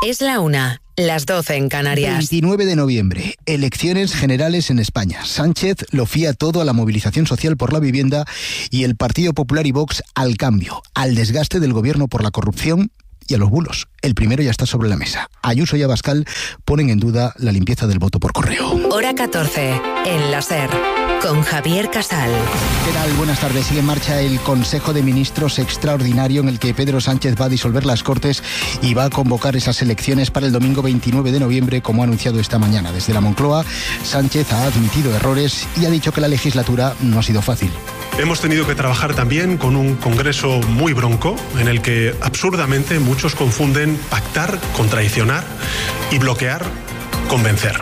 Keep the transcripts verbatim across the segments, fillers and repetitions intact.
Es la una, las doce en Canarias. veintinueve de noviembre, elecciones generales en España. Sánchez lo fía todo a la movilización social por la vivienda y el Partido Popular y Vox al cambio, al desgaste del gobierno por la corrupción y a los bulos. El primero ya está sobre la mesa. Ayuso y Abascal ponen en duda la limpieza del voto por correo. Hora catorce, en la SER, con Javier Casal. ¿Qué tal? Buenas tardes. Sigue en marcha el Consejo de Ministros extraordinario en el que Pedro Sánchez va a disolver las Cortes y va a convocar esas elecciones para el domingo veintinueve de noviembre, como ha anunciado esta mañana. Desde la Moncloa, Sánchez ha admitido errores y ha dicho que la legislatura no ha sido fácil. Hemos tenido que trabajar también con un Congreso muy bronco, en el que absurdamente muchos confunden pactar con traicionar y bloquear con vencer.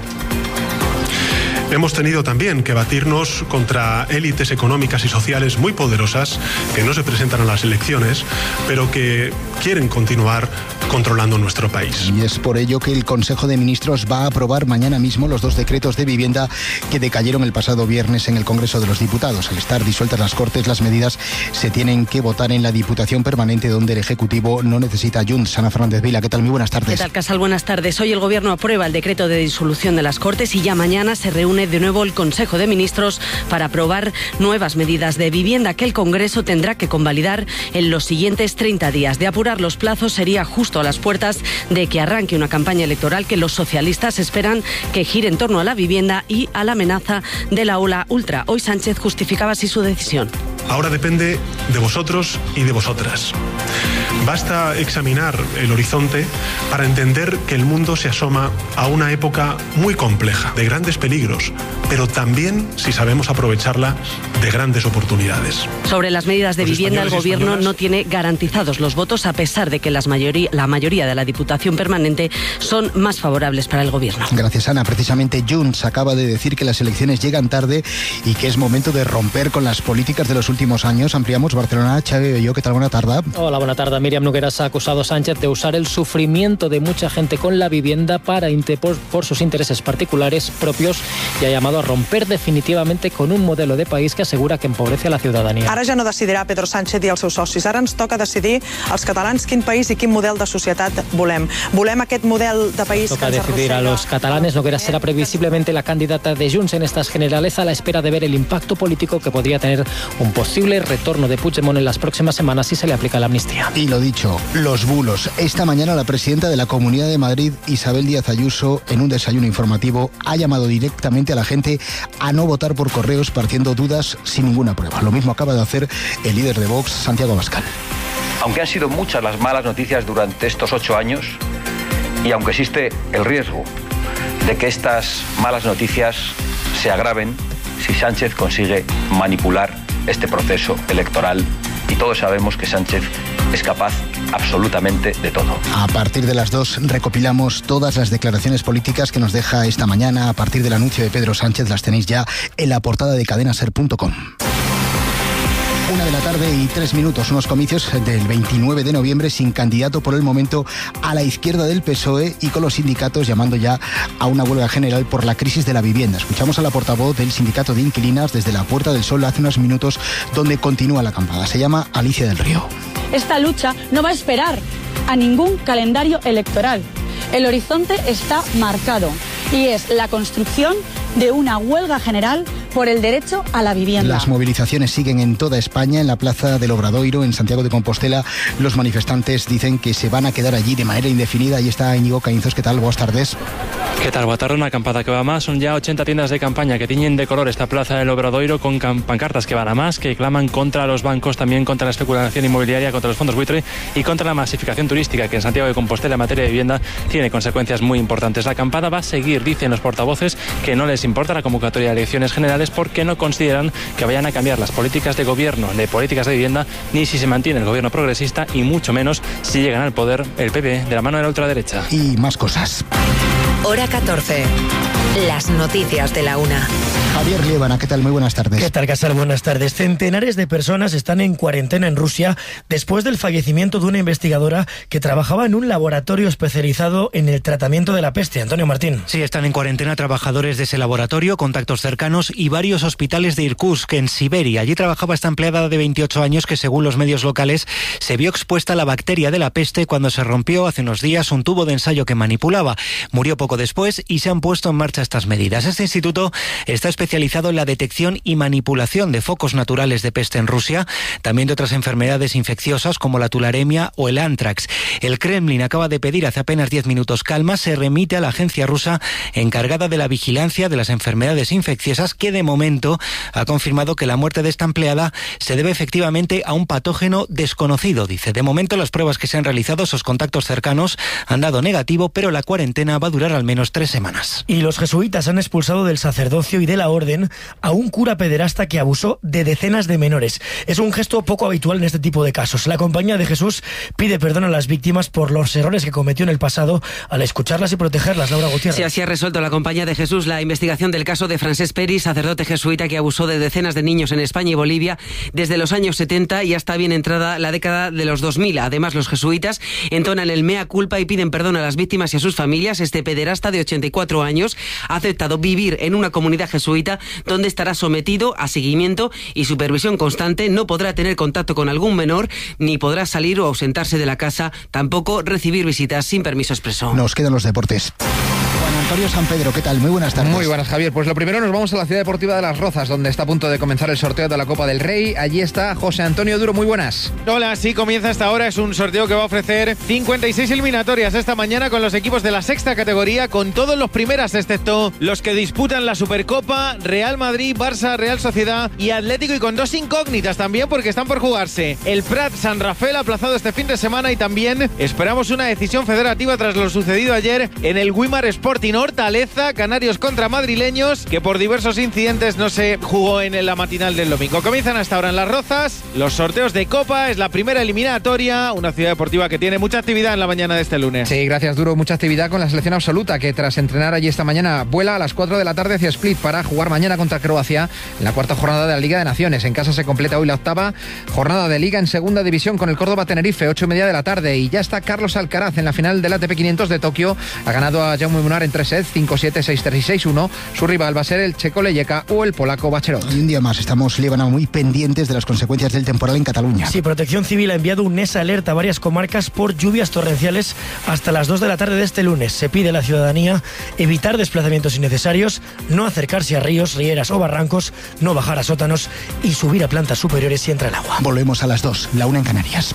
Hemos tenido también que batirnos contra élites económicas y sociales muy poderosas que no se presentan a las elecciones, pero que quieren continuar controlando nuestro país. Y es por ello que el Consejo de Ministros va a aprobar mañana mismo los dos decretos de vivienda que decayeron el pasado viernes en el Congreso de los Diputados. Al estar disueltas las Cortes, las medidas se tienen que votar en la Diputación Permanente, donde el Ejecutivo no necesita Junts. Ana Fernández Vila, ¿qué tal? Muy buenas tardes. ¿Qué tal, Casal? Buenas tardes. Hoy el Gobierno aprueba el decreto de disolución de las Cortes y ya mañana se reúne de nuevo el Consejo de Ministros para aprobar nuevas medidas de vivienda que el Congreso tendrá que convalidar en los siguientes treinta días. De apurar los plazos, sería justo a las puertas de que arranque una campaña electoral que los socialistas esperan que gire en torno a la vivienda y a la amenaza de la ola ultra. Hoy Sánchez justificaba así su decisión. Ahora depende de vosotros y de vosotras. Basta examinar el horizonte para entender que el mundo se asoma a una época muy compleja, de grandes peligros, pero también, si sabemos aprovecharla, de grandes oportunidades. Sobre las medidas de vivienda, el Gobierno no tiene garantizados los votos, a pesar de que las mayoría, la mayoría de la Diputación Permanente son más favorables para el Gobierno. Gracias, Ana. Precisamente Junts acaba de decir que las elecciones llegan tarde y que es momento de romper con las políticas de los últimos años. Ampliamos Barcelona. Xavi Belló, ¿qué tal? Buena tarde. Hola, buena tarde. Miriam Nogueras ha acusado a Sánchez de usar el sufrimiento de mucha gente con la vivienda para por, por sus intereses particulares propios y ha llamado a romper definitivamente con un modelo de país que asegura que empobrece a la ciudadanía. Ara ja no decidirà Pedro Sánchez i els seus socis. Ara ens toca decidir als catalans quin país i quin model de societat volem. Volem aquest model de país toca que ens decidir a los catalanes. Nogueras será previsiblemente la candidata de Junts en estas generales, a la espera de ver el impacto político que podría tener un posible retorno de Puigdemont en las próximas semanas si se le aplica la amnistía. Y lo dicho, los bulos. Esta mañana la presidenta de la Comunidad de Madrid, Isabel Díaz Ayuso, en un desayuno informativo, ha llamado directamente a la gente a no votar por correos partiendo dudas sin ninguna prueba. Lo mismo acaba de hacer el líder de Vox, Santiago Abascal. Aunque han sido muchas las malas noticias durante estos ocho años y aunque existe el riesgo de que estas malas noticias se agraven si Sánchez consigue manipular este proceso electoral, y todos sabemos que Sánchez es capaz absolutamente de todo. A partir de las dos recopilamos todas las declaraciones políticas que nos deja esta mañana. A partir del anuncio de Pedro Sánchez las tenéis ya en la portada de cadena ser punto com. Una de la tarde y tres minutos, unos comicios del veintinueve de noviembre sin candidato por el momento a la izquierda del P S O E y con los sindicatos llamando ya a una huelga general por la crisis de la vivienda. Escuchamos a la portavoz del sindicato de inquilinas desde la Puerta del Sol hace unos minutos, donde continúa la acampada. Se llama Alicia del Río. Esta lucha no va a esperar a ningún calendario electoral. El horizonte está marcado y es la construcción de una huelga general por el derecho a la vivienda. Las movilizaciones siguen en toda España. En la Plaza del Obradoiro, en Santiago de Compostela, los manifestantes dicen que se van a quedar allí de manera indefinida. Ahí está Íñigo Caínzos. ¿Qué tal? Buenas tardes. ¿Qué tal? Buenas tardes. Una acampada que va más. Son ya ochenta tiendas de campaña que tiñen de color esta Plaza del Obradoiro con pancartas que van a más, que claman contra los bancos, también contra la especulación inmobiliaria, contra los fondos buitre y contra la masificación turística, que en Santiago de Compostela en materia de vivienda tiene consecuencias muy importantes. La acampada va a seguir, dicen los portavoces, que no les importa la convocatoria de elecciones generales porque no consideran que vayan a cambiar las políticas de gobierno, de políticas de vivienda, ni si se mantiene el gobierno progresista y mucho menos si llegan al poder el P P de la mano de la ultraderecha. Y más cosas. Hora catorce. Las noticias de la una. Javier Liébana, ¿qué tal? Muy buenas tardes. ¿Qué tal, Casal? Buenas tardes. Centenares de personas están en cuarentena en Rusia después del fallecimiento de una investigadora que trabajaba en un laboratorio especializado en el tratamiento de la peste. Antonio Martín. Sí, están en cuarentena trabajadores de ese laboratorio, contactos cercanos y varios hospitales de Irkutsk, en Siberia. Allí trabajaba esta empleada de veintiocho años que, según los medios locales, se vio expuesta a la bacteria de la peste cuando se rompió hace unos días un tubo de ensayo que manipulaba. Murió poco después y se han puesto en marcha estas medidas. Este instituto está especializado en la detección y manipulación de focos naturales de peste en Rusia, también de otras enfermedades infecciosas como la tularemia o el antrax. El Kremlin acaba de pedir hace apenas diez minutos calma, se remite a la agencia rusa encargada de la vigilancia de las enfermedades infecciosas, que de momento ha confirmado que la muerte de esta empleada se debe efectivamente a un patógeno desconocido. Dice, de momento las pruebas que se han realizado, esos contactos cercanos, han dado negativo, pero la cuarentena va a durar al menos tres semanas. Y los jesuitas han expulsado del sacerdocio y de la orden a un cura pederasta que abusó de decenas de menores. Es un gesto poco habitual en este tipo de casos. La Compañía de Jesús pide perdón a las víctimas por los errores que cometió en el pasado al escucharlas y protegerlas. Laura Gutiérrez. Sí, así ha resuelto la Compañía de Jesús la investigación del caso de Francesc Peris, sacerdote jesuita que abusó de decenas de niños en España y Bolivia desde los años setenta y hasta bien entrada la década de los dos mil. Además, los jesuitas entonan el mea culpa y piden perdón a las víctimas y a sus familias. Este pederasta de ochenta y cuatro años ha aceptado vivir en una comunidad jesuita donde estará sometido a seguimiento y supervisión constante. No podrá tener contacto con algún menor, ni podrá salir o ausentarse de la casa, tampoco recibir visitas sin permiso expreso. Nos quedan los deportes. Juan Antonio San Pedro, ¿qué tal? Muy buenas tardes. Muy buenas, Javier. Pues lo primero nos vamos a la Ciudad Deportiva de Las Rozas, donde está a punto de comenzar el sorteo de la Copa del Rey. Allí está José Antonio Duro. Muy buenas. Hola, sí, comienza esta hora. Es un sorteo que va a ofrecer cincuenta y seis eliminatorias esta mañana con los equipos de la sexta categoría, con todos los primeras, excepto los que disputan la Supercopa: Real Madrid, Barça, Real Sociedad y Atlético, y con dos incógnitas también porque están por jugarse. El Prat San Rafael aplazado este fin de semana, y también esperamos una decisión federativa tras lo sucedido ayer en el Wimar Sporting Hortaleza, Canarios contra madrileños, que por diversos incidentes no se jugó en la matinal del domingo. Comienzan hasta ahora en Las Rozas los sorteos de Copa. Es la primera eliminatoria, una ciudad deportiva que tiene mucha actividad en la mañana de este lunes. Sí, gracias, Duro. Mucha actividad con la selección absoluta, que tras entrenar allí esta mañana vuela a las cuatro de la tarde hacia Split para jugar mañana contra Croacia en la cuarta jornada de la Liga de Naciones. En casa se completa hoy la octava jornada de Liga en segunda división con el Córdoba Tenerife, ocho y media de la tarde, y ya está Carlos Alcaraz en la final del A T P quinientos de Tokio. Ha ganado a Jaume Munar en tres sets, cinco siete, seis tres y seis uno. Su rival va a ser el checo Leyeka o el polaco Bacherot. Y un día más estamos, Líbana, muy pendientes de las consecuencias del temporal en Cataluña. Sí, Protección Civil ha enviado un NES alerta a varias comarcas por lluvias torrenciales hasta las dos de la tarde de este lunes. Se pide a la ciudadanía evitar desplazamientos innecesarios, no acercarse a ríos, rieras o barrancos, no bajar a sótanos y subir a plantas superiores si entra el agua. Volvemos a las dos, la una en Canarias.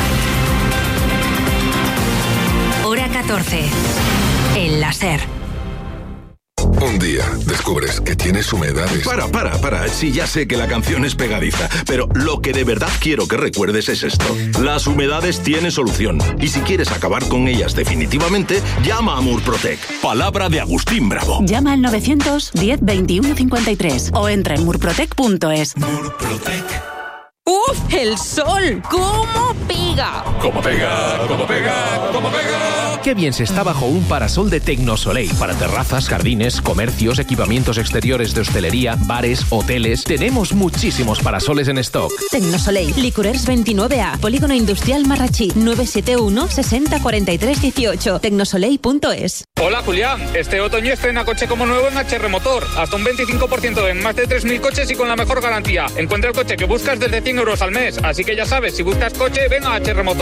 Hora catorce. El láser. Un día descubres que tienes humedades. Para, para, para. Sí, ya sé que la canción es pegadiza, pero lo que de verdad quiero que recuerdes es esto. Las humedades tienen solución. Y si quieres acabar con ellas definitivamente, llama a Murprotec. Palabra de Agustín Bravo. Llama al novecientos diez veintiuno cincuenta y tres o entra en murprotec punto es. Murprotec. ¡Uf! ¡El sol! ¿Cómo pega? ¿Cómo pega? ¿Cómo pega? ¿Cómo pega? Qué bien se está bajo un parasol de Tecnosoleil. Para terrazas, jardines, comercios, equipamientos exteriores de hostelería, bares, hoteles. Tenemos muchísimos parasoles en stock. Tecnosoleil, Licurers veintinueve A, Polígono Industrial Marrachí, nueve siete uno, sesenta, cuarenta y tres, dieciocho. tecnosoleil punto es. Hola, Julián. Este otoño estrena coche como nuevo en H R Motor. Hasta un veinticinco por ciento en más de tres mil coches y con la mejor garantía. Encuentra el coche que buscas desde cien euros al mes. Así que ya sabes, si buscas coche, ven a H R Motor.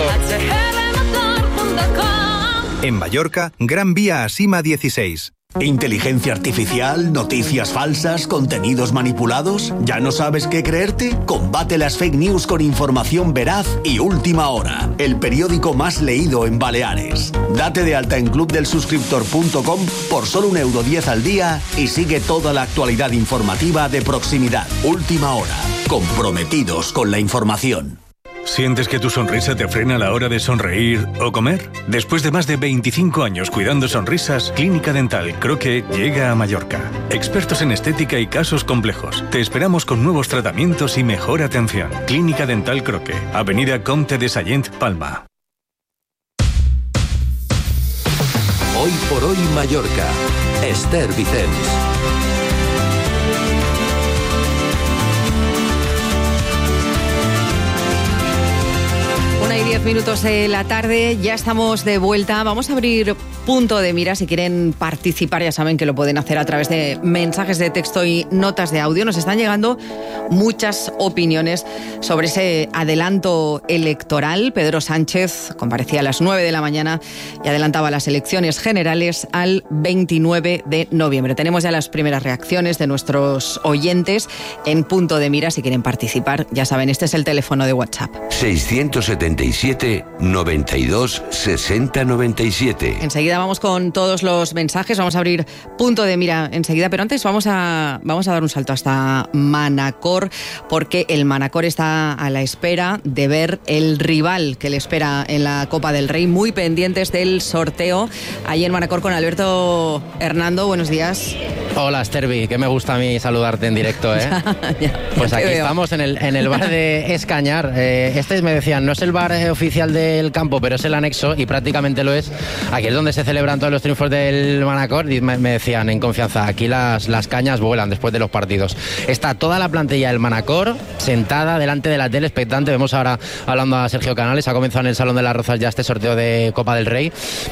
En Mallorca, Gran Vía a Sima dieciséis. ¿Inteligencia artificial? ¿Noticias falsas? ¿Contenidos manipulados? ¿Ya no sabes qué creerte? Combate las fake news con información veraz y Última Hora, el periódico más leído en Baleares. Date de alta en club del suscriptor punto com por solo un euro diez al día y sigue toda la actualidad informativa de proximidad. Última Hora, comprometidos con la información. ¿Sientes que tu sonrisa te frena a la hora de sonreír o comer? Después de más de veinticinco años cuidando sonrisas, Clínica Dental Croque llega a Mallorca. Expertos en estética y casos complejos. Te esperamos con nuevos tratamientos y mejor atención. Clínica Dental Croque, Avenida Comte de Sallent, Palma. Hoy por hoy Mallorca. Esther Vicens. Una y diez minutos de la tarde, ya estamos de vuelta. Vamos a abrir punto de mira. Si quieren participar, ya saben que lo pueden hacer a través de mensajes de texto y notas de audio. Nos están llegando muchas opiniones sobre ese adelanto electoral. Pedro Sánchez comparecía a las nueve de la mañana y adelantaba las elecciones generales al veintinueve de noviembre. Tenemos ya las primeras reacciones de nuestros oyentes en punto de mira. Si quieren participar, ya saben, este es el teléfono de WhatsApp. seiscientos setenta y siete, noventa y dos, sesenta, noventa y siete. Enseguida vamos con todos los mensajes, vamos a abrir punto de mira enseguida, pero antes vamos a, vamos a dar un salto hasta Manacor, porque el Manacor está a la espera de ver el rival que le espera en la Copa del Rey, muy pendientes del sorteo. Ahí en Manacor con Alberto Hernando, buenos días. Hola, Stervi, que me gusta a mí saludarte en directo, ¿eh? ya, ya, pues ya aquí veo. Estamos en el, en el bar de Escañar. Eh, este me decían, no es el bar eh, oficial del campo, pero es el anexo y prácticamente lo es. Aquí es donde se celebran todos los triunfos del Manacor y me, me decían en confianza, aquí las, las cañas vuelan después de los partidos. Está toda la plantilla del Manacor sentada delante de la tele expectante. Vemos ahora hablando a Sergio Canales, ha comenzado en el Salón de las Rozas ya este sorteo de Copa del Rey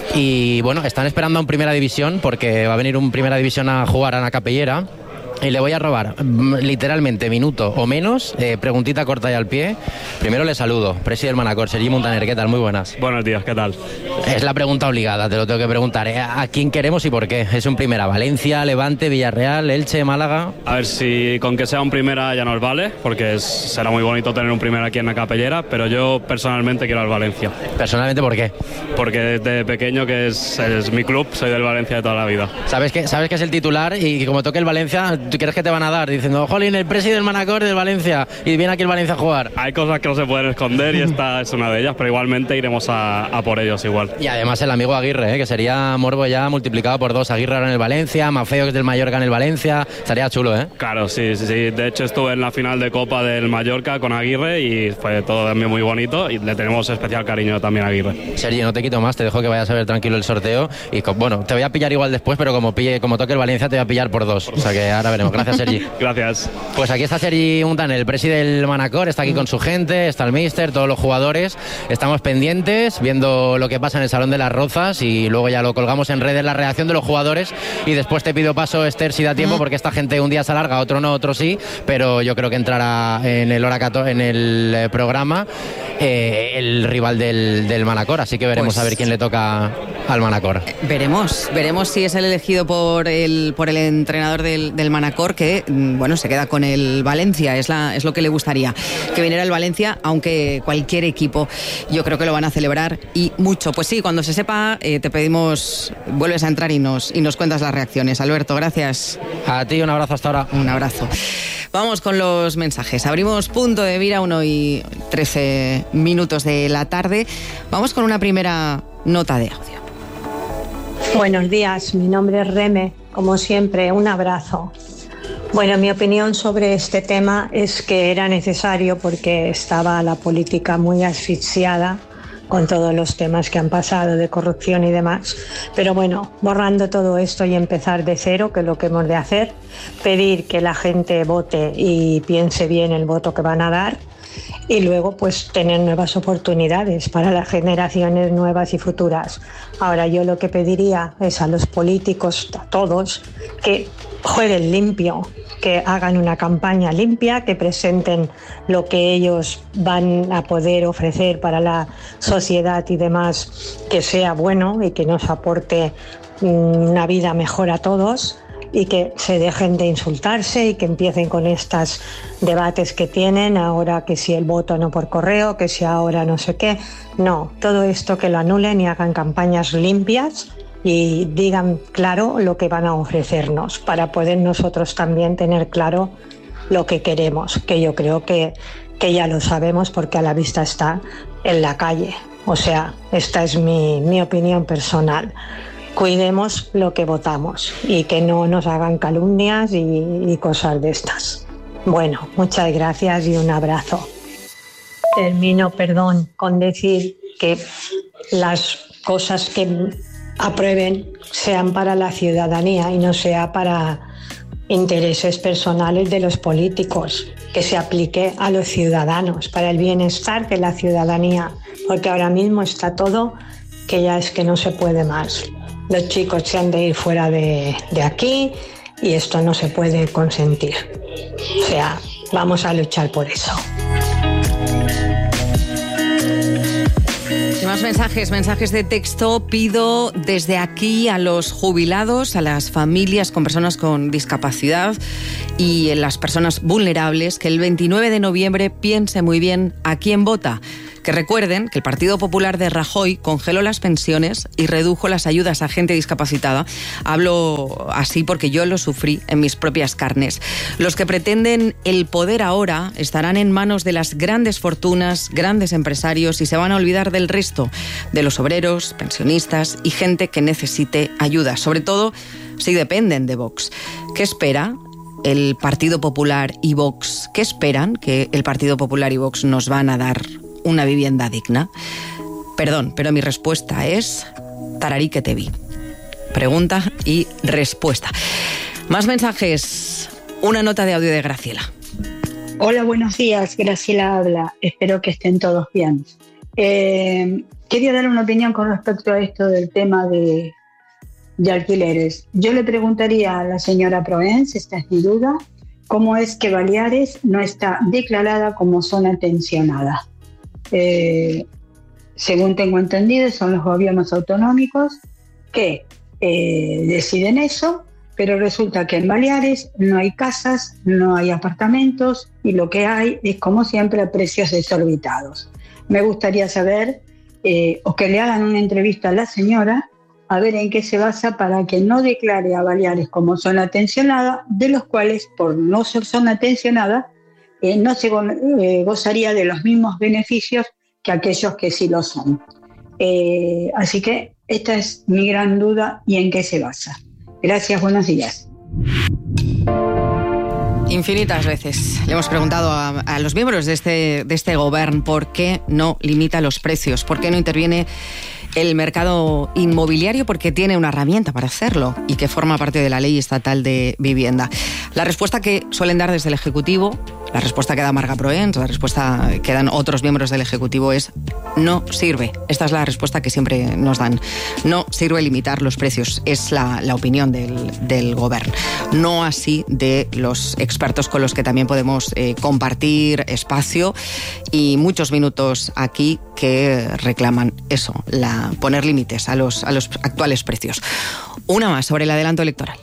y bueno, están esperando a un Primera División porque va a venir un Primera División a jugar a Ana Capellera. Y le voy a robar literalmente minuto o menos, eh, preguntita corta y al pie. Primero le saludo, presidente del Manacor, Sergi Montaner, ¿qué tal? Muy buenas. Buenos días, ¿qué tal? Es la pregunta obligada, te lo tengo que preguntar. ¿eh? ¿A quién queremos y por qué? Es un Primera, Valencia, Levante, Villarreal, Elche, Málaga. A ver, si con que sea un Primera ya nos vale, porque es, será muy bonito tener un Primera aquí en la Capellera, pero yo personalmente quiero al Valencia. ¿Personalmente por qué? Porque desde pequeño, que es, es mi club, soy del Valencia de toda la vida. ¿Sabes que, sabes que es el titular y como toque el Valencia, ¿tú crees que te van a dar? Diciendo, jolín, el presidente del Manacor del Valencia y viene aquí el Valencia a jugar. Hay cosas que no se pueden esconder y esta es una de ellas, pero igualmente iremos a, a por ellos igual. Y además el amigo Aguirre, ¿eh? que sería morbo ya multiplicado por dos. Aguirre ahora en el Valencia, Mafeo que es del Mallorca en el Valencia, estaría chulo, ¿eh? Claro, sí, sí, sí. De hecho estuve en la final de Copa del Mallorca con Aguirre y fue todo también muy bonito y le tenemos especial cariño también a Aguirre. Sergi, no te quito más, te dejo que vayas a ver tranquilo el sorteo y bueno, te voy a pillar igual después, pero como pille, como toque el Valencia te voy a pillar por dos. O sea que ahora veremos. Gracias, Sergi. Gracias. Pues aquí está Sergi Montaner, el presidente del Manacor, está aquí con su gente, está el míster, todos los jugadores. Estamos pendientes, viendo lo que pasa en el Salón de las Rozas y luego ya lo colgamos en redes, la reacción de los jugadores. Y después te pido paso, Esther, si da tiempo, porque esta gente un día se alarga, otro no, otro sí, pero yo creo que entrará en el hora catorce, en el programa eh, el rival del, del Manacor, así que veremos pues, a ver quién le toca al Manacor. Veremos, veremos si es el elegido por el, por el entrenador del, del Manacor, que bueno, se queda con el Valencia, es, la, es lo que le gustaría, que viniera el Valencia, aunque cualquier equipo yo creo que lo van a celebrar y mucho. Pues sí, cuando se sepa eh, te pedimos, vuelves a entrar y nos, y nos cuentas las reacciones. Alberto, gracias. A ti un abrazo hasta ahora. Un abrazo. Vamos con los mensajes. Abrimos punto de mira, uno y trece minutos de la tarde. Vamos con una primera nota de audio. Buenos días, mi nombre es Reme. Como siempre, un abrazo. Bueno, mi opinión sobre este tema es que era necesario porque estaba la política muy asfixiada con todos los temas que han pasado de corrupción y demás. Pero bueno, borrando todo esto y empezar de cero, que es lo que hemos de hacer, pedir que la gente vote y piense bien el voto que van a dar y luego pues tener nuevas oportunidades para las generaciones nuevas y futuras. Ahora yo lo que pediría es a los políticos, a todos, que jueguen limpio, que hagan una campaña limpia, que presenten lo que ellos van a poder ofrecer para la sociedad y demás, que sea bueno y que nos aporte una vida mejor a todos, y que se dejen de insultarse y que empiecen con estos debates que tienen ahora, que si el voto no por correo, que si ahora no sé qué. No, todo esto que lo anulen y hagan campañas limpias y digan claro lo que van a ofrecernos para poder nosotros también tener claro lo que queremos, que yo creo que, que ya lo sabemos porque a la vista está en la calle. O sea, esta es mi, mi opinión personal. Cuidemos lo que votamos y que no nos hagan calumnias y, y cosas de estas. Bueno, muchas gracias y un abrazo. Termino, perdón, con decir que las cosas que aprueben sean para la ciudadanía y no sea para intereses personales de los políticos, que se aplique a los ciudadanos, para el bienestar de la ciudadanía, porque ahora mismo está todo que ya es que no se puede más. Los chicos se han de ir fuera de, de aquí y esto no se puede consentir. O sea, vamos a luchar por eso. Y más mensajes, mensajes de texto. Pido desde aquí a los jubilados, a las familias con personas con discapacidad y a las personas vulnerables que el veintinueve de noviembre piense muy bien a quién vota. Que recuerden que el Partido Popular de Rajoy congeló las pensiones y redujo las ayudas a gente discapacitada. Hablo así porque yo lo sufrí en mis propias carnes. Los que pretenden el poder ahora estarán en manos de las grandes fortunas, grandes empresarios y se van a olvidar del resto, de los obreros, pensionistas y gente que necesite ayuda, sobre todo si dependen de Vox. ¿Qué espera el Partido Popular y Vox? ¿Qué esperan que el Partido Popular y Vox nos van a dar? Una vivienda digna. Perdón, pero mi respuesta es tararí que te vi. Pregunta y respuesta. Más mensajes. Una nota de audio de Graciela. Hola, buenos días. Graciela habla. Espero que estén todos bien. Eh, quería dar una opinión con respecto a esto del tema de, de alquileres. Yo le preguntaría a la señora Proens, esta es mi duda, cómo es que Baleares no está declarada como zona tensionada. Eh, según tengo entendido, son los gobiernos autonómicos que eh, deciden eso, pero resulta que en Baleares no hay casas, no hay apartamentos y lo que hay es, como siempre, precios desorbitados. Me gustaría saber, eh, o que le hagan una entrevista a la señora, a ver en qué se basa para que no declare a Baleares como zona tensionada, de los cuales, por no ser zona tensionada, Eh, no se go- eh, gozaría de los mismos beneficios que aquellos que sí lo son. Eh, así que esta es mi gran duda y en qué se basa. Gracias, buenos días. Infinitas veces le hemos preguntado a, a los miembros de este, de este gobierno por qué no limita los precios, por qué no interviene el mercado inmobiliario, porque tiene una herramienta para hacerlo y que forma parte de la Ley Estatal de Vivienda. La respuesta que suelen dar desde el Ejecutivo, la respuesta que da Marga Proens, la respuesta que dan otros miembros del Ejecutivo es no sirve. Esta es la respuesta que siempre nos dan. No sirve limitar los precios. Es la, la opinión del, del Gobierno. No así de los expertos con los que también podemos eh, compartir espacio y muchos minutos aquí que reclaman eso, la, poner límites a los, a los actuales precios. Una más sobre el adelanto electoral.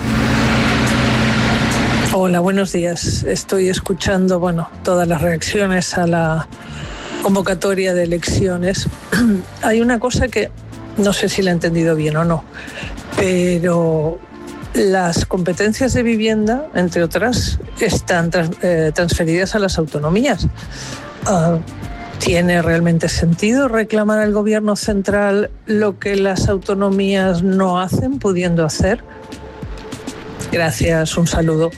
Hola, buenos días. Estoy escuchando, bueno, todas las reacciones a la convocatoria de elecciones. Hay una cosa que no sé si la he entendido bien o no, pero las competencias de vivienda, entre otras, están trans, eh, transferidas a las autonomías. Uh, ¿Tiene realmente sentido reclamar al gobierno central lo que las autonomías no hacen, pudiendo hacer? Gracias, un saludo.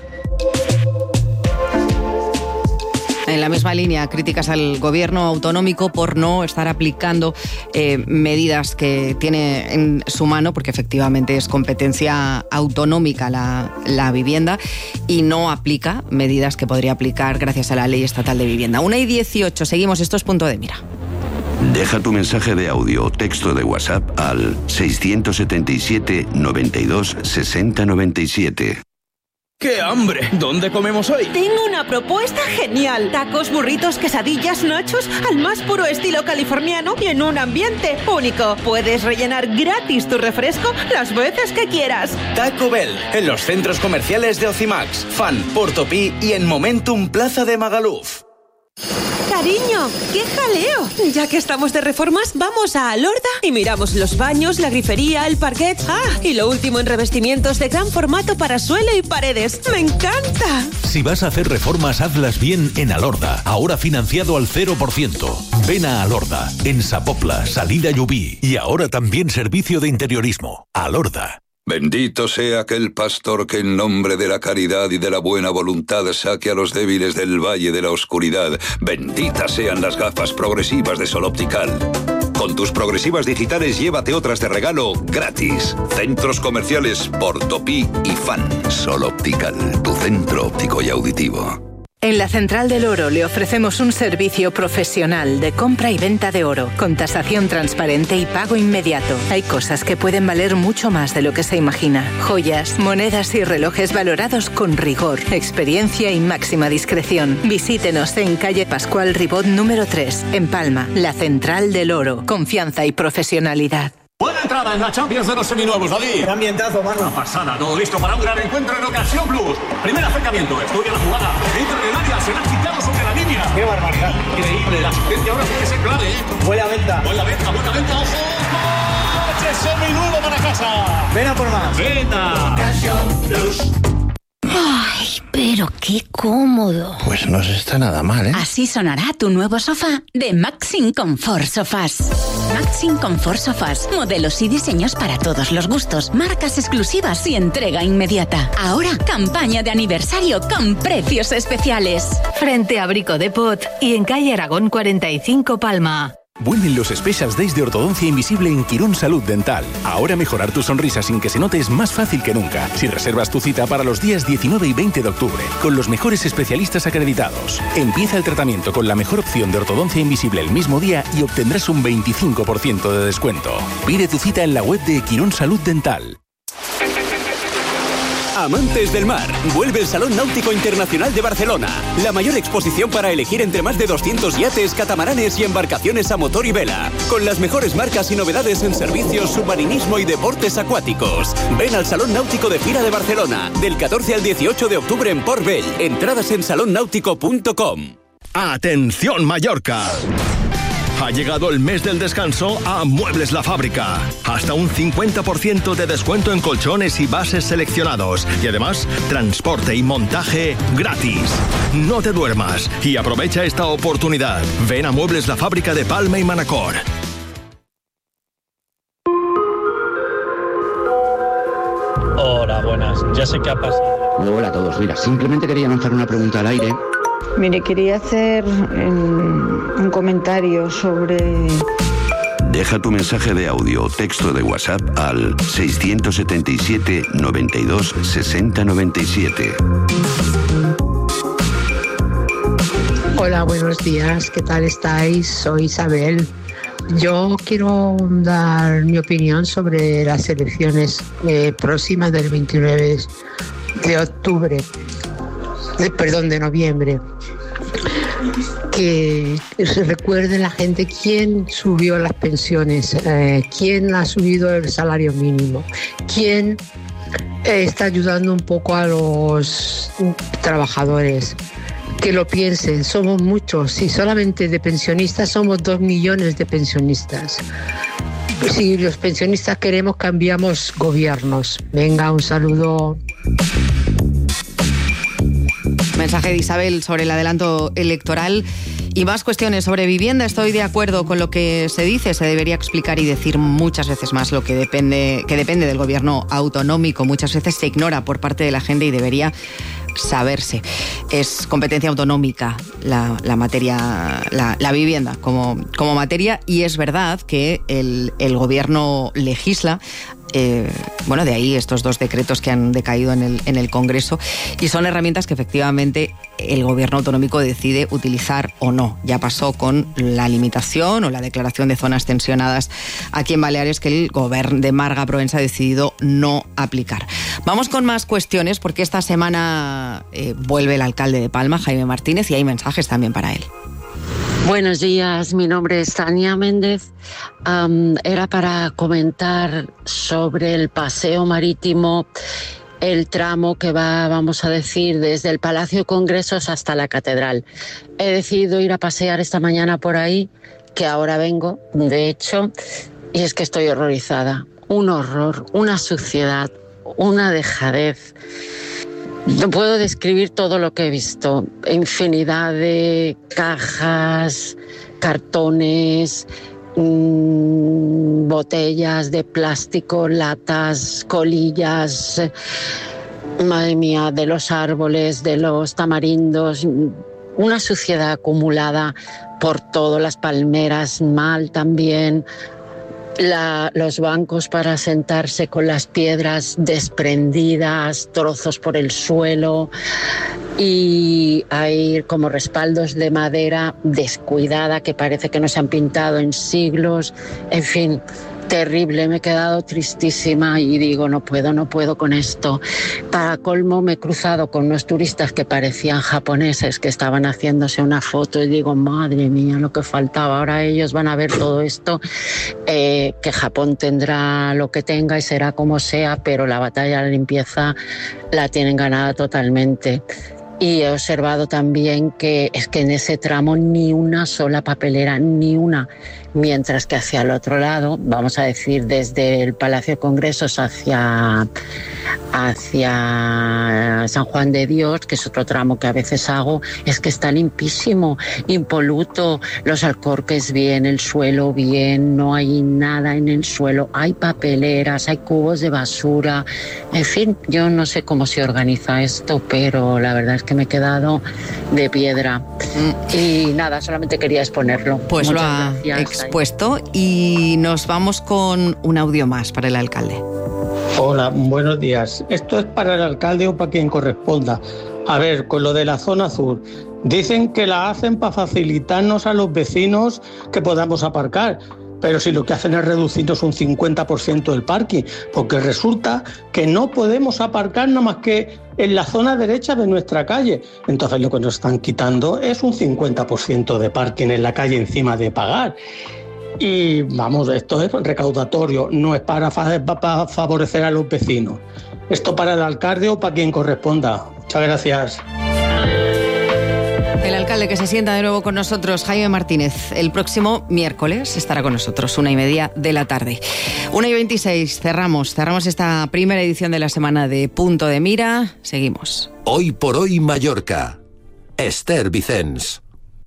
En la misma línea, críticas al gobierno autonómico por no estar aplicando eh, medidas que tiene en su mano, porque efectivamente es competencia autonómica la, la vivienda y no aplica medidas que podría aplicar gracias a la Ley Estatal de Vivienda. una y dieciocho, seguimos, esto es Punto de Mira. Deja tu mensaje de audio o texto de WhatsApp al seiscientos setenta y siete, noventa y dos, sesenta, noventa y siete. ¡Qué hambre! ¿Dónde comemos hoy? Tengo una propuesta genial. Tacos, burritos, quesadillas, nachos, al más puro estilo californiano y en un ambiente único. Puedes rellenar gratis tu refresco las veces que quieras. Taco Bell, en los centros comerciales de Ocimax, Fan, Portopí y en Momentum Plaza de Magaluf. Cariño, ¡qué jaleo! Ya que estamos de reformas, vamos a Alorda y miramos los baños, la grifería, el parquet. ¡Ah! Y lo último en revestimientos de gran formato para suelo y paredes. ¡Me encanta! Si vas a hacer reformas, hazlas bien en Alorda. Ahora financiado al cero por ciento. Ven a Alorda, en Sapopla, Salida Llubí. Y ahora también servicio de interiorismo. Alorda. Bendito sea aquel pastor que en nombre de la caridad y de la buena voluntad saque a los débiles del valle de la oscuridad. Benditas sean las gafas progresivas de Sol Optical. Con tus progresivas digitales llévate otras de regalo gratis. Centros comerciales Portopí y Fan. Sol Optical, tu centro óptico y auditivo. En la Central del Oro le ofrecemos un servicio profesional de compra y venta de oro, con tasación transparente y pago inmediato. Hay cosas que pueden valer mucho más de lo que se imagina. Joyas, monedas y relojes valorados con rigor, experiencia y máxima discreción. Visítenos en calle Pascual Ribot número tres, en Palma. La Central del Oro. Confianza y profesionalidad. Buena entrada en la Champions de los seminuevos, David. ¡Qué ambientazo, mano! Una pasada, todo listo para un gran encuentro en Ocasión Plus. Primer acercamiento, estudia la jugada. Entra en el área, será quitado sobre la línea. ¡Qué barbaridad! Increíble, la asistencia ahora sí que es clave, ¿eh? Buena venta. Buena venta, buena venta, ojo. ¡Coche seminuevo para casa! Ven a por más. ¡Venta! Ocasión Plus. Ay, pero qué cómodo. Pues no se está nada mal, ¿eh? Así sonará tu nuevo sofá de Maxim Comfort Sofás. Maxim Comfort Sofás. Modelos y diseños para todos los gustos. Marcas exclusivas y entrega inmediata. Ahora, campaña de aniversario con precios especiales. Frente a Brico Depot y en calle Aragón cuarenta y cinco, Palma. Vuelven los Special Days de Ortodoncia Invisible en Quirón Salud Dental. Ahora mejorar tu sonrisa sin que se note es más fácil que nunca. Si reservas tu cita para los días diecinueve y veinte de octubre, con los mejores especialistas acreditados. Empieza el tratamiento con la mejor opción de ortodoncia invisible el mismo día y obtendrás un veinticinco por ciento de descuento. Pide tu cita en la web de Quirón Salud Dental. Amantes del mar, vuelve el Salón Náutico Internacional de Barcelona. La mayor exposición para elegir entre más de doscientos yates, catamaranes y embarcaciones a motor y vela. Con las mejores marcas y novedades en servicios, submarinismo y deportes acuáticos. Ven al Salón Náutico de Fira de Barcelona, del catorce al dieciocho de octubre en Port Vell. Entradas en salon náutico punto com. ¡Atención, Mallorca! Ha llegado el mes del descanso a Muebles La Fábrica. Hasta un cincuenta por ciento de descuento en colchones y bases seleccionados. Y además, transporte y montaje gratis. No te duermas y aprovecha esta oportunidad. Ven a Muebles La Fábrica de Palma y Manacor. Hola, buenas. Ya sé qué ha pasado. Hola a todos. Mira, simplemente quería lanzar una pregunta al aire. Mire, quería hacer un, un comentario sobre... Deja tu mensaje de audio o texto de WhatsApp al seiscientos setenta y siete, noventa y dos, sesenta, noventa y siete. Hola, buenos días. ¿Qué tal estáis? Soy Isabel. Yo quiero dar mi opinión sobre las elecciones eh, próximas del veintinueve de octubre. De, perdón, de noviembre. Que se recuerde la gente quién subió las pensiones, eh, quién ha subido el salario mínimo, quién eh, está ayudando un poco a los trabajadores. Que lo piensen, somos muchos, si solamente de pensionistas somos dos millones de pensionistas. Si los pensionistas queremos, cambiamos gobiernos. Venga, un saludo. Mensaje de Isabel sobre el adelanto electoral y más cuestiones sobre vivienda. Estoy de acuerdo con lo que se dice. Se debería explicar y decir muchas veces más lo que depende, que depende del gobierno autonómico. Muchas veces se ignora por parte de la gente y debería saberse. Es competencia autonómica la, la materia, la, la vivienda como, como materia, y es verdad que el, el gobierno legisla. Eh, bueno, de ahí estos dos decretos que han decaído en el, en el Congreso, y son herramientas que efectivamente el gobierno autonómico decide utilizar o no. Ya pasó con la limitación o la declaración de zonas tensionadas aquí en Baleares, que el gobierno de Marga Provenza ha decidido no aplicar. Vamos con más cuestiones, porque esta semana eh, vuelve el alcalde de Palma, Jaime Martínez, y hay mensajes también para él. Buenos días, mi nombre es Tania Méndez. Um, era para comentar sobre el paseo marítimo, el tramo que va, vamos a decir, desde el Palacio de Congresos hasta la Catedral. He decidido ir a pasear esta mañana por ahí, que ahora vengo, de hecho, y es que estoy horrorizada. Un horror, una suciedad, una dejadez. No puedo describir todo lo que he visto. Infinidad de cajas, cartones, mmm, botellas de plástico, latas, colillas. Madre mía, de los árboles, de los tamarindos. Una suciedad acumulada por todo, las palmeras mal también. La, los bancos para sentarse con las piedras desprendidas, trozos por el suelo, y hay como respaldos de madera descuidada que parece que no se han pintado en siglos. En fin, terrible, me he quedado tristísima y digo, no puedo, no puedo con esto. Para colmo me he cruzado con unos turistas que parecían japoneses que estaban haciéndose una foto y digo, madre mía, lo que faltaba. Ahora ellos van a ver todo esto, eh, que Japón tendrá lo que tenga y será como sea, pero la batalla de la limpieza la tienen ganada totalmente. Y he observado también que es que en ese tramo ni una sola papelera, ni una, mientras que hacia el otro lado, vamos a decir desde el Palacio de Congresos hacia, hacia San Juan de Dios, que es otro tramo que a veces hago, es que está limpísimo, impoluto, los alcorques bien, el suelo bien, no hay nada en el suelo, hay papeleras, hay cubos de basura, en fin, yo no sé cómo se organiza esto, pero la verdad es que me he quedado de piedra. Mm. Y nada, solamente quería exponerlo. Pues Muchas lo ha gracias. expuesto y nos vamos con un audio más para el alcalde. Hola, buenos días. Esto es para el alcalde o para quien corresponda. A ver, con lo de la zona azul, dicen que la hacen para facilitarnos a los vecinos que podamos aparcar. Pero si lo que hacen es reducirnos un cincuenta por ciento del parking, porque resulta que no podemos aparcar nada más que en la zona derecha de nuestra calle. Entonces lo que nos están quitando es un cincuenta por ciento de parking en la calle encima de pagar. Y vamos, esto es recaudatorio, no es para, fa- para favorecer a los vecinos. Esto para el alcalde o para quien corresponda. Muchas gracias. El alcalde que se sienta de nuevo con nosotros, Jaime Martínez, el próximo miércoles estará con nosotros, una y media de la tarde. Una y veintiséis, cerramos, cerramos esta primera edición de la semana de Punto de Mira. Seguimos. Hoy por hoy Mallorca. Esther Vicens.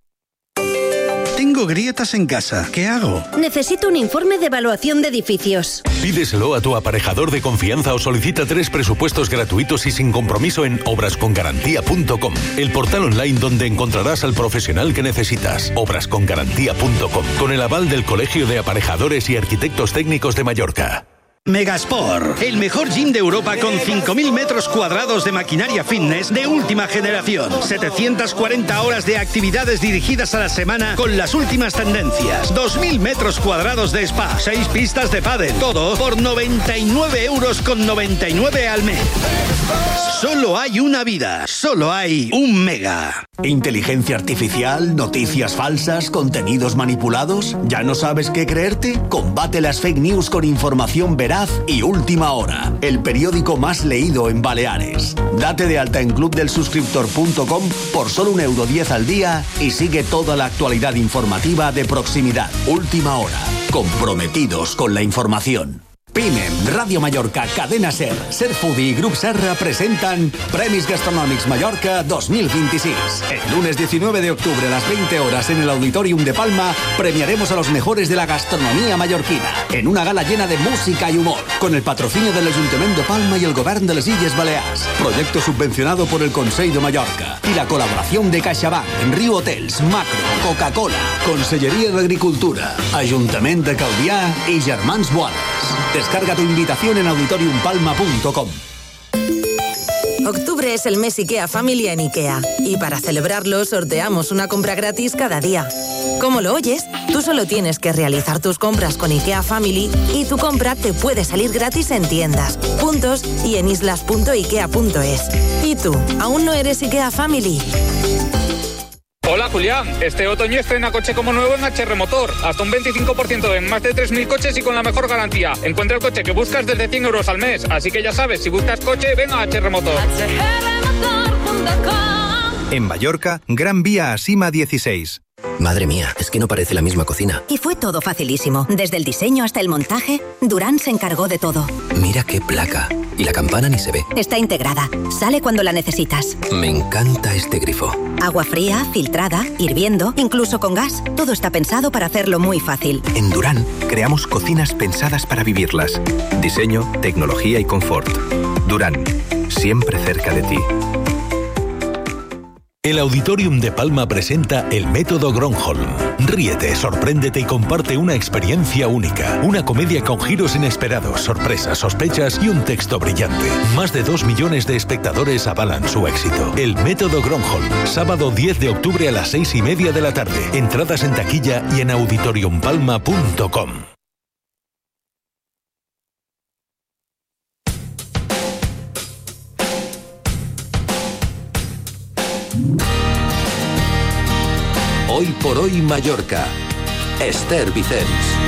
Tengo grietas en casa. ¿Qué hago? Necesito un informe de evaluación de edificios. Pídeselo a tu aparejador de confianza o solicita tres presupuestos gratuitos y sin compromiso en obras con garantía punto com, el portal online donde encontrarás al profesional que necesitas. obras con garantía punto com, con el aval del Colegio de Aparejadores y Arquitectos Técnicos de Mallorca. Megasport, el mejor gym de Europa con cinco mil metros cuadrados de maquinaria fitness de última generación. setecientas cuarenta horas de actividades dirigidas a la semana con las últimas tendencias. dos mil metros cuadrados de spa, seis pistas de pádel, todo por noventa y nueve euros con noventa y nueve al mes. Solo hay una vida, solo hay un Mega. ¿Inteligencia artificial, noticias falsas, contenidos manipulados? ¿Ya no sabes qué creerte? Combate las fake news con información veraz y Última Hora, el periódico más leído en Baleares. Date de alta en club del suscriptor punto com por solo un euro diez al día y sigue toda la actualidad informativa de proximidad. Última Hora, comprometidos con la información. Pimem, Radio Mallorca, Cadena Ser, Ser Foodie y Grup Serra presentan Premis Gastronòmics Mallorca dos mil veintiséis. El lunes diecinueve de octubre a las veinte horas en el Auditorium de Palma premiaremos a los mejores de la gastronomía mallorquina en una gala llena de música y humor, con el patrocinio del Ayuntamiento de Palma y el Govern de les Illes Balears. Proyecto subvencionado por el Consell de Mallorca y la colaboración de CaixaBank, Riu Hotels, Macro, Coca-Cola, Conselleria d'Agricultura, Ajuntament de Calvià y Germans Boades. Descarga tu invitación en auditorium palma punto com. Octubre es el mes IKEA Family en IKEA. Y para celebrarlo, sorteamos una compra gratis cada día. ¿Cómo lo oyes? Tú solo tienes que realizar tus compras con IKEA Family y tu compra te puede salir gratis en tiendas, puntos y en islas punto ikea punto es. ¿Y tú, aún no eres IKEA Family? Hola Julián, este otoño estrena coche como nuevo en H R Motor. Hasta un veinticinco por ciento en más de tres mil coches y con la mejor garantía. Encuentra el coche que buscas desde cien euros al mes. Así que ya sabes, si buscas coche, ven a H R Motor. En Mallorca, Gran Vía a Sima dieciséis. Madre mía, es que no parece la misma cocina. Y fue todo facilísimo. Desde el diseño hasta el montaje, Durán se encargó de todo. Mira qué placa. Y la campana ni se ve. Está integrada. Sale cuando la necesitas. Me encanta este grifo. Agua fría, filtrada, hirviendo, incluso con gas. Todo está pensado para hacerlo muy fácil. En Durán, creamos cocinas pensadas para vivirlas. Diseño, tecnología y confort. Durán, siempre cerca de ti. El Auditorium de Palma presenta el método Gronholm. Ríete, sorpréndete y comparte una experiencia única. Una comedia con giros inesperados, sorpresas, sospechas y un texto brillante. Más de dos millones de espectadores avalan su éxito. El método Gronholm, sábado diez de octubre a las seis y media de la tarde. Entradas en taquilla y en auditorium palma punto com. Hoy por hoy Mallorca. Esther Vicens.